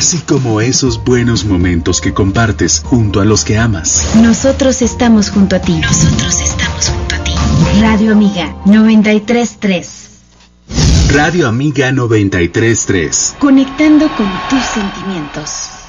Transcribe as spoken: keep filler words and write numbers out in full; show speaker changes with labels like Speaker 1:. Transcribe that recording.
Speaker 1: así como esos buenos momentos que compartes junto a los que amas.
Speaker 2: Nosotros estamos junto a ti.
Speaker 3: Nosotros estamos junto a ti.
Speaker 2: Radio Amiga noventa y tres punto tres.
Speaker 1: Radio Amiga noventa y tres punto tres.
Speaker 2: Conectando con tus sentimientos.